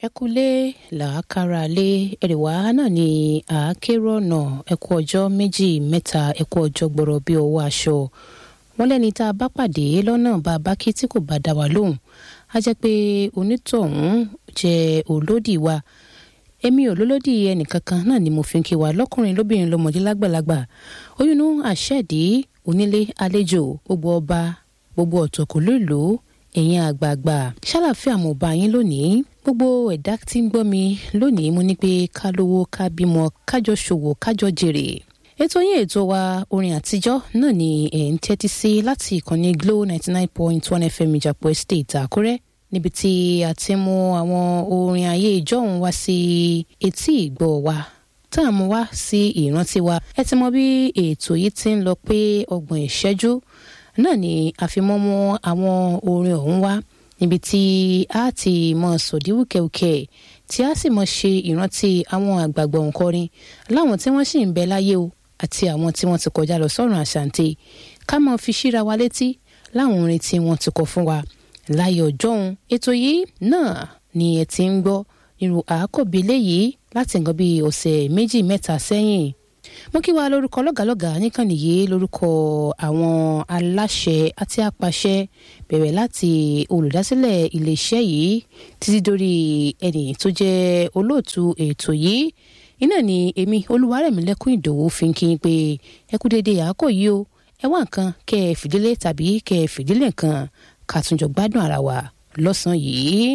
ẹkúlé làákàrà lé ẹrìwá náà ní àákérò ọ̀nà ẹkú ọjọ́ méjì mẹ́ta ẹkú ọjọ́ gbọ́rọ̀ bí ọwọ́ aṣọ wọn lẹ́ni tá a bá pàdé lọ́nà bá a bá kí tí kò bá dá wa lóhùn á jẹ́ pé onítọ̀hún jẹ́ olódì wa èmi ò lólódì ẹnìkankan náà ni mo fi ń kí wa lọ́kùnrin lóbìnrin lọ́mọdé lágbàlagbà oyún àṣẹ́dí onílé àlejò gbogbo ọba gbogbo ọ̀tọ̀kùlú ìlú ẹ̀yin àgbààgbà ṣàlàfíà mo bá yín lónìí gbogbo ẹ̀dá tí ń gbọ́ mi lónìí mo ní pé ká lówó ká bímọ kájọ ṣòwò kájọ jèrè ètò yín ètò wa orin àtijọ́ náà ni ẹ̀ ń tẹ́tí sí láti ìkànnì Glo 99.1 FM Ìjàpọ̀ Estate Àkúrẹ́ níbi tí a ti mú àwọn orin ayé ìjọ́hun wá sí etí ìgbọ́ wa tá a mú wá sí ìrántí wa ẹ ti mọ bí ètò yìí ti ń lọ pé 30 ìṣẹ́jú náà ni àfimọ́mú àwọn orin ọ̀hún wá níbi tí a ti mọ sọ̀dí wùkẹ́wùkẹ́ tí a sì mọ ṣe ìrántí àwọn àgbààgbà òǹkọrin láwọn tí wọ́n sì ń bẹ láyé o àti àwọn tí wọ́n ti kọjá lọ sọ́run àṣàǹtẹ̀ ká mọ fi síra wa létí láwọn orin tí wọ́n ti kọ fún wa láyé ọjọ́un ètò yìí náà ni ẹ ti ń gbọ́ nínú àákòbí léyìí láti nǹkan bíi ọ̀sẹ̀ 2-3 sẹ́yìn mo kí wa lórúkọ lọ́gàlọ́gà níkànnì yìí lórúkọ àwọn aláṣẹ àti apàṣẹ bẹ̀rẹ̀ láti olùdásílẹ̀ iléeṣẹ́ yìí títí dórí ẹni tó jẹ́ olóòtú ètò yìí iná ni èmi Olúwarẹ̀mílẹ́kún Ìdòwú fi ń kí yín pé ẹ kú dédé àákò yìí o ẹ wá nǹkan kẹ́ ẹ fìdílé tàbí kẹ́ ẹ fìdílé nǹkan ká tún jọ gbádùn ara wa lọ́sàn-án yìí.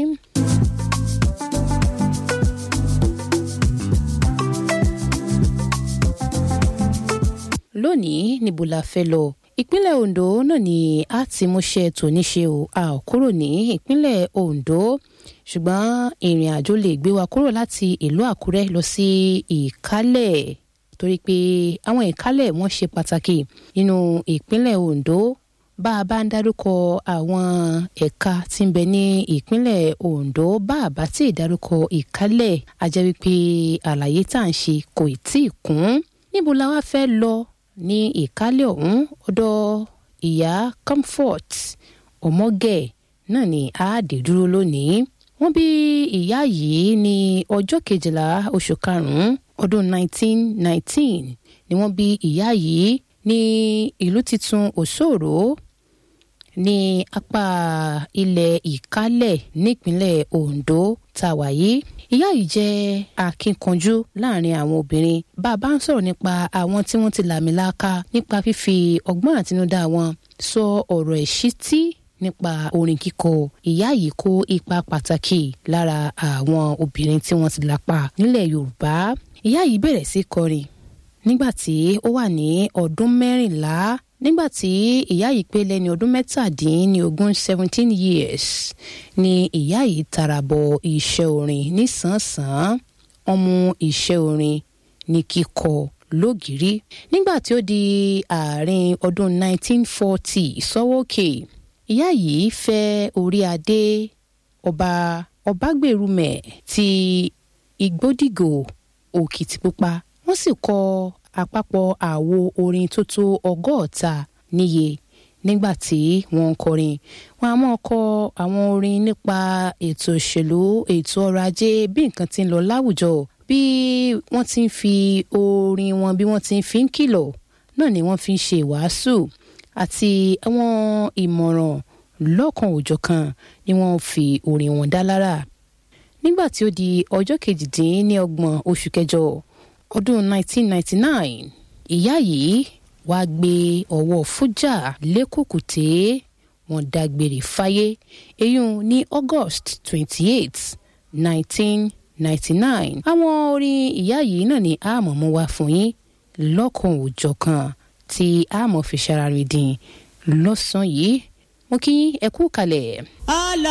lónìí níbo la fẹ́ lọ ìpínlẹ̀ Ondo náà ni a ti múṣẹ́ tòníṣe o a ò kúrò ní ìpínlẹ̀ Ondo ṣùgbọ́n ìrìn àjò lè gbé wa kúrò láti ìlú Àkúrẹ́ lọ sí Ìkálẹ̀ torí pé àwọn Ìkálẹ̀ wọ́n ṣe pàtàkì nínú ìpínlẹ̀ Ondo bá a bá ń dárúkọ àwọn ẹ̀ka tí ń bẹ ní ìpínlẹ̀ Ondo bá a bá tí ì dárúkọ Ìkálẹ̀ a jẹ́ wípé àlàyé tá à ń ṣe kò tí ì kún níbo la wá fẹ́ lọ ní Ìkálẹ̀ ọ̀hún ọ̀dọ̀ ìyá Comfort Ọmọgẹ̀ náà ni a dé dúró lónìí wọ́n bí ìyá yìí ní ọjọ́ 12 oṣù karùn-ún ọdún 1919 ni wọ́n bí ìyá yìí ní ìlú titun Òṣòro ní apá ilẹ̀ Ìkálẹ̀ nípínlẹ̀ Ondo tàwa yìí ìyá yìí jẹ́ akínkanjú láàrin àwọn obìnrin bàbá ń sọ̀rọ̀ nípa àwọn tí wọ́n ti làmìlaka nípa fífi ọgbọ́n àtinúdá wọn sọ ọ̀rọ̀ ìṣítí nípa orin kíkọ ìyá yìí kó ipa pàtàkì lára àwọn obìnrin tí wọ́n ti lapa nílẹ̀ Yorùbá ìyá yìí bẹ̀rẹ̀ sí kọrin nígbà tí ó wà ní ọdún 14 nígbà tí ìyá yìí pé lẹ́ni ọdún 17 years ni ìyá yìí tarabọ iṣẹ́ orin nísànsán ọmú iṣẹ́ orin ní kíkọ lógìrí nígbà tí ó di àárín ọdún 1940 sọ́wọ́kè ìyá yìí fẹ́ orí adé ọba Ọbágbèrúmẹ̀ ti Igbódìgò Òkìtìpupa wọ́n sì kọ àpapọ̀ àwo orin tó tó 100 níye nígbà tí wọ́n ń kọrin wọn a máa kọ àwọn orin nípa ètò òṣèlú ètò ọrọ̀ ajé bí nǹkan ti ń lọ láwùjọ bí wọ́n ti ń fi orin wọn bí wọ́n ti ń fi ń kìlọ̀ náà ni wọ́n fi ń ṣe ìwàásù àti àwọn ìmọ̀ràn lọ́kan òjọ̀kan ni wọ́n fi orin wọn dá lára nígbà tí ó di ọjọ́ 28 oṣù kẹjọ ọdún 1999 ìyá yìí wá gbé ọwọ́ fújà lékùkùté wọ́n dágbére fáyé èyún ní August 28 1999 àwọn orin ìyá yìí náà ni a mọ̀ mú wá fún yín lọ́kan òjọ̀kan tí a mọ̀ fi ṣara rìn dín lọ́sàn-án yìí mo kí ẹ kú kalẹ̀.